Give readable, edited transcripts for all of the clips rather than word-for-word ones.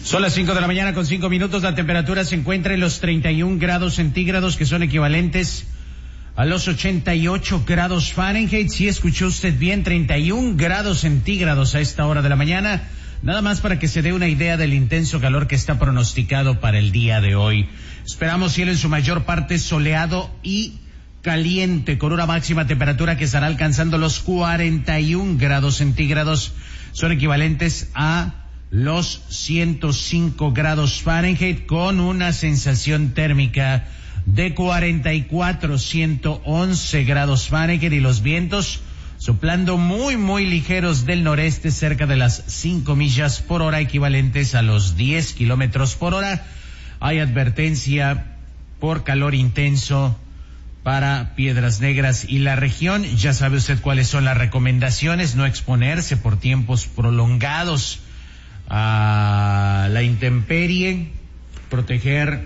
Son las 5 de la mañana con 5 minutos. La temperatura se encuentra en los 31 grados centígrados, que son equivalentes a los 88 grados Fahrenheit. Si escuchó usted bien, 31 grados centígrados a esta hora de la mañana. Nada más para que se dé una idea del intenso calor que está pronosticado para el día de hoy. Esperamos cielo en su mayor parte soleado y caliente, con una máxima temperatura que estará alcanzando los 41 grados centígrados. Son equivalentes a los 105 grados Fahrenheit, con una sensación térmica de 111 grados Fahrenheit, y los vientos soplando muy ligeros del noreste, cerca de las 5 millas por hora, equivalentes a los 10 kilómetros por hora. Hay advertencia por calor intenso para Piedras Negras y la región. Ya sabe usted cuáles son las recomendaciones: no exponerse por tiempos prolongados a la intemperie, proteger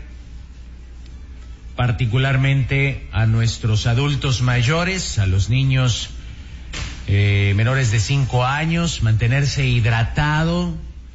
particularmente a nuestros adultos mayores, a los niños menores de 5 años, mantenerse hidratado,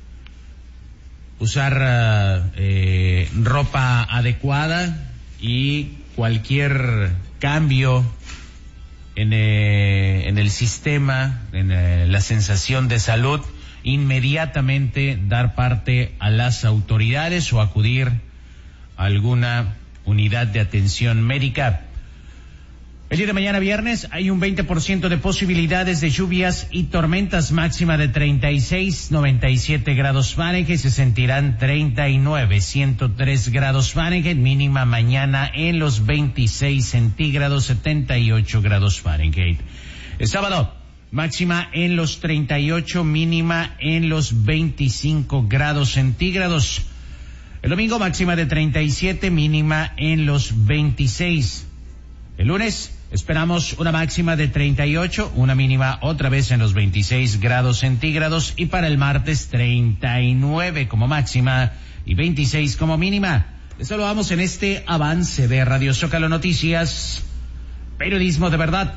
usar ropa adecuada, y cualquier cambio en el sistema, en la sensación de salud, inmediatamente dar parte a las autoridades o acudir a alguna unidad de atención médica. El día de mañana viernes hay un 20% de posibilidades de lluvias y tormentas, máxima de 36, 97 grados Fahrenheit, se sentirán 39, 103 grados Fahrenheit, mínima mañana en los 26 centígrados, 78 grados Fahrenheit. El sábado, máxima en los 38, mínima en los 25 grados centígrados. El domingo, máxima de 37, mínima en los 26. El lunes esperamos una máxima de 38, una mínima otra vez en los 26 grados centígrados, y para el martes 39 como máxima y 26 como mínima. Les saludamos en este avance de Radio Zócalo Noticias, periodismo de verdad.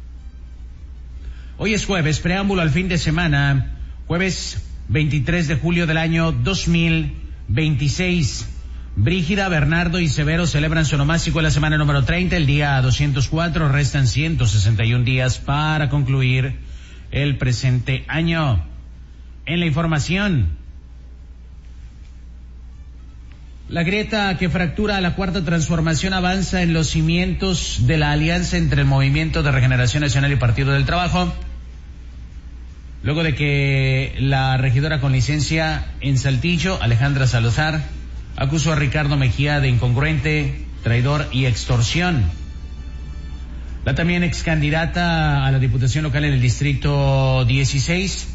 Hoy es jueves, preámbulo al fin de semana, jueves 23 de julio del año 2026. Brígida, Bernardo y Severo celebran su onomástico en la semana número 30, el día 204. Restan 161 días para concluir el presente año. En la información, la grieta que fractura a la Cuarta Transformación avanza en los cimientos de la alianza entre el Movimiento de Regeneración Nacional y Partido del Trabajo, luego de que la regidora con licencia en Saltillo, Alejandra Salazar, acusó a Ricardo Mejía de incongruente, traidor y extorsión. La también ex candidata a la Diputación Local en el Distrito 16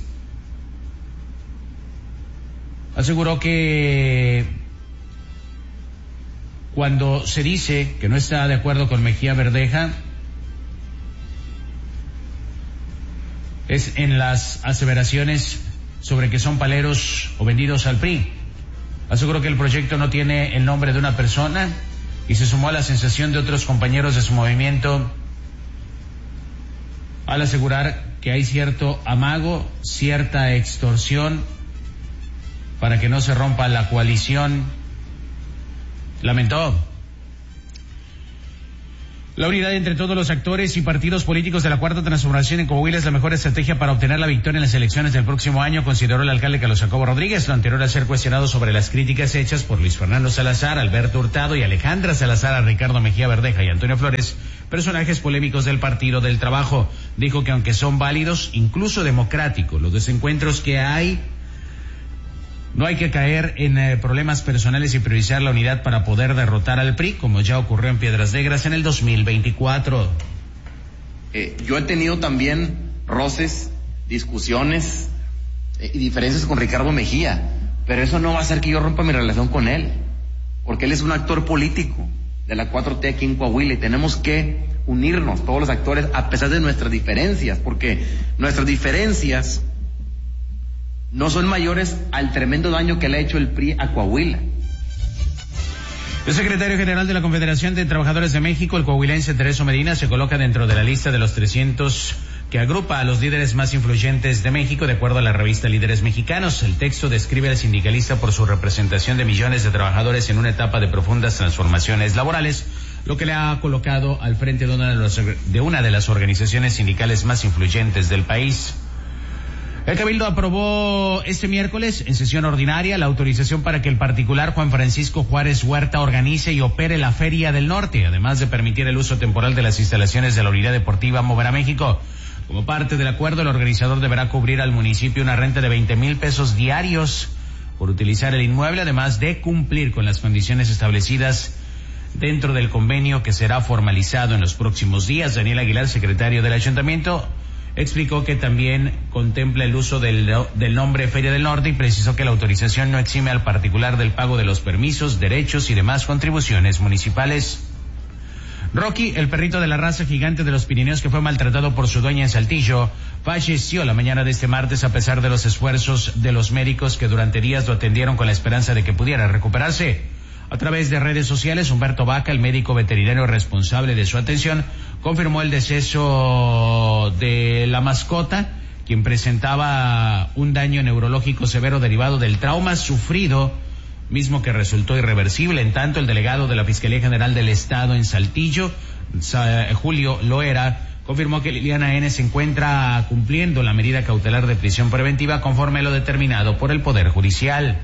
aseguró que cuando se dice que no está de acuerdo con Mejía Verdeja, es en las aseveraciones sobre que son paleros o vendidos al PRI. Aseguró que el proyecto no tiene el nombre de una persona y se sumó a la sensación de otros compañeros de su movimiento al asegurar que hay cierto amago, cierta extorsión para que no se rompa la coalición. Lamentó: la unidad entre todos los actores y partidos políticos de la Cuarta Transformación en Coahuila es la mejor estrategia para obtener la victoria en las elecciones del próximo año, consideró el alcalde Carlos Jacobo Rodríguez, lo anterior a ser cuestionado sobre las críticas hechas por Luis Fernando Salazar, Alberto Hurtado y Alejandra Salazar a Ricardo Mejía Verdeja y Antonio Flores, personajes polémicos del Partido del Trabajo. Dijo que aunque son válidos, incluso democráticos, los desencuentros que hay, no hay que caer en problemas personales y priorizar la unidad para poder derrotar al PRI, como ya ocurrió en Piedras Negras en el 2024. Yo he tenido también roces, discusiones y diferencias con Ricardo Mejía, pero eso no va a hacer que yo rompa mi relación con él, porque él es un actor político de la 4T aquí en Coahuila, y tenemos que unirnos todos los actores a pesar de nuestras diferencias, porque nuestras diferencias no son mayores al tremendo daño que le ha hecho el PRI a Coahuila. El secretario general de la Confederación de Trabajadores de México, el coahuilense Tereso Medina, se coloca dentro de la lista de los 300 que agrupa a los líderes más influyentes de México, de acuerdo a la revista Líderes Mexicanos. El texto describe al sindicalista por su representación de millones de trabajadores en una etapa de profundas transformaciones laborales, lo que le ha colocado al frente de una de las organizaciones sindicales más influyentes del país. El Cabildo aprobó este miércoles, en sesión ordinaria, la autorización para que el particular Juan Francisco Juárez Huerta organice y opere la Feria del Norte, además de permitir el uso temporal de las instalaciones de la Unidad Deportiva Mover a México. Como parte del acuerdo, el organizador deberá cubrir al municipio una renta de 20,000 pesos diarios por utilizar el inmueble, además de cumplir con las condiciones establecidas dentro del convenio que será formalizado en los próximos días. Daniel Aguilar, secretario del ayuntamiento, explicó que también contempla el uso del nombre Feria del Norte y precisó que la autorización no exime al particular del pago de los permisos, derechos y demás contribuciones municipales. Rocky, el perrito de la raza gigante de los Pirineos que fue maltratado por su dueña en Saltillo, falleció la mañana de este martes a pesar de los esfuerzos de los médicos que durante días lo atendieron con la esperanza de que pudiera recuperarse. A través de redes sociales, Humberto Vaca, el médico veterinario responsable de su atención, confirmó el deceso de la mascota, quien presentaba un daño neurológico severo derivado del trauma sufrido, mismo que resultó irreversible. En tanto, el delegado de la Fiscalía General del Estado en Saltillo, Julio Loera, confirmó que Liliana N. se encuentra cumpliendo la medida cautelar de prisión preventiva conforme a lo determinado por el Poder Judicial.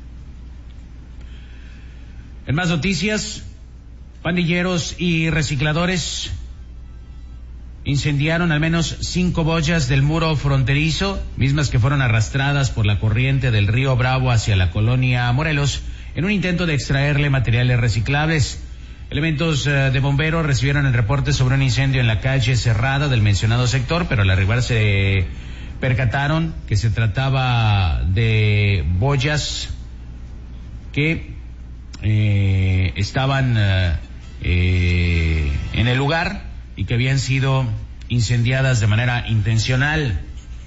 En más noticias, pandilleros y recicladores incendiaron al menos 5 boyas del muro fronterizo, mismas que fueron arrastradas por la corriente del río Bravo hacia la colonia Morelos, en un intento de extraerle materiales reciclables. Elementos de bomberos recibieron el reporte sobre un incendio en la calle cerrada del mencionado sector, pero al arribar se percataron que se trataba de boyas que estaban en el lugar y que habían sido incendiadas de manera intencional.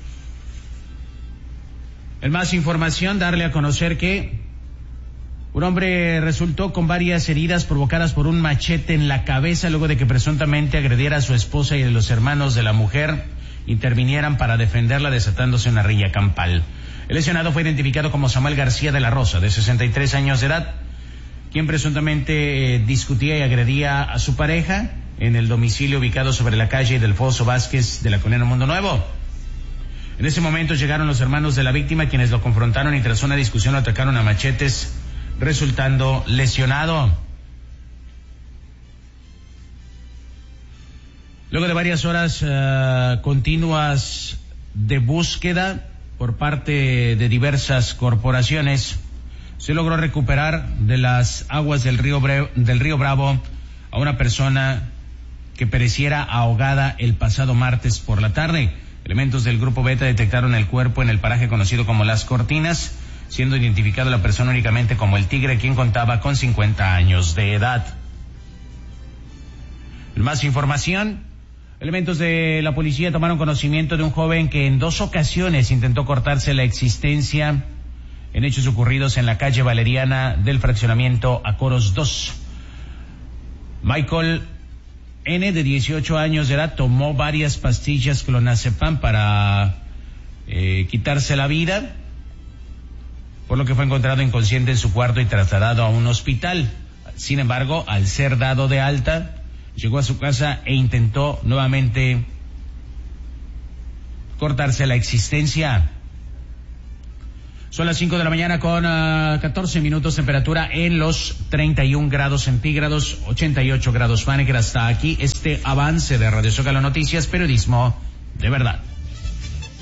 En más información, darle a conocer que un hombre resultó con varias heridas provocadas por un machete en la cabeza luego de que presuntamente agrediera a su esposa y a los hermanos de la mujer intervinieran para defenderla, desatándose una riña campal. El lesionado fue identificado como Samuel García de la Rosa, de 63 años de edad, quien presuntamente discutía y agredía a su pareja en el domicilio ubicado sobre la calle Delfoso Vázquez de la colonia Mundo Nuevo. En ese momento llegaron los hermanos de la víctima, quienes lo confrontaron y tras una discusión lo atacaron a machetes, resultando lesionado. Luego de varias horas continuas de búsqueda por parte de diversas corporaciones, se logró recuperar de las aguas del río Bravo a una persona que pereciera ahogada el pasado martes por la tarde. Elementos del Grupo Beta detectaron el cuerpo en el paraje conocido como Las Cortinas, siendo identificada la persona únicamente como el Tigre, quien contaba con 50 años de edad. Más información. Elementos de la policía tomaron conocimiento de un joven que en 2 ocasiones intentó cortarse la existencia en hechos ocurridos en la calle Valeriana del fraccionamiento Acoros 2. Michael N., de 18 años de edad, tomó varias pastillas clonazepam para quitarse la vida, por lo que fue encontrado inconsciente en su cuarto y trasladado a un hospital. Sin embargo, al ser dado de alta, llegó a su casa e intentó nuevamente cortarse la existencia. Son las 5 de la mañana con 14 minutos, temperatura en los 31 grados centígrados, 88 grados Fahrenheit. Hasta aquí este avance de Radio Zócalo Noticias, periodismo de verdad.